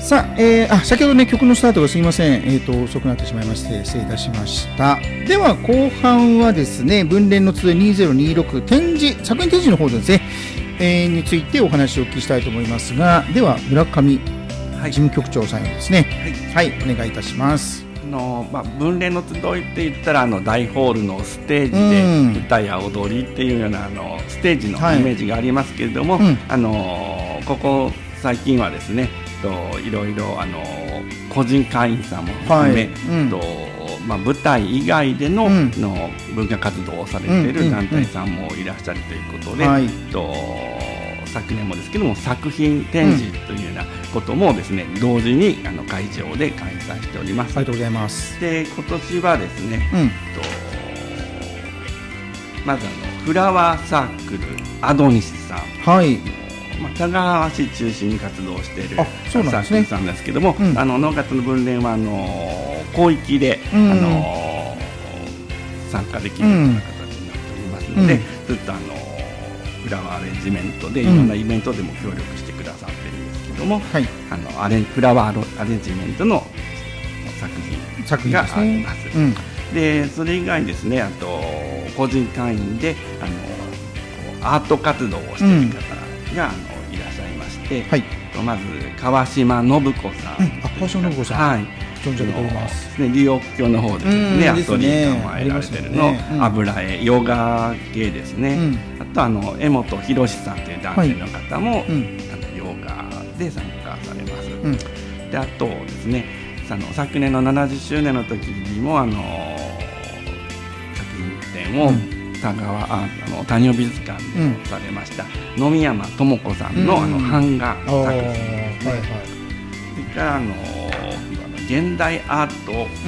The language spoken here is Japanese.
さあ、先ほどね曲のスタートがすいません、遅くなってしまいまして失礼いたしました。では後半はですね、文連の集い2026作品展示の方ですね、についてお話をお聞きしたいと思いますが、では村上事務局長さんにですね、はい、お願いいたします。 文連の集いって言ったら大ホールのステージで歌や踊りっていうようなステージのイメージがありますけれども、ここ最近はですねいろいろ個人会員さんも含め、舞台以外での、文化活動をされている団体さんもいらっしゃるということで、昨年もですけども作品展示というようなこともですね、同時に会場で開催しております。 ありがとうございます。 で今年はですね、まずフラワーサークルアドニスさん、田川市中心に活動しているサークルさんですけども、農活の文連は広域で、参加できるような形になっておりますので、ずっとフラワーアレンジメントでいろんなイベントでも協力してくださってるんですけども、フラワーアレンジメントの作品があります。でそれ以外にですね、あと個人会員でアート活動をしている方がいらっしゃいまして、まず川島信子さん、 川島信子さん、存じ上げております。 リオ京の方でですね、アトリエ構えられてるの油絵ヨガ系ですね。あと江本博さんという男性の方もヨガで参加されます。であとですね、昨年の70周年の時にも作品展を谷尾美術館でされました野見山智子さんの版画作品ですね。それから現代アート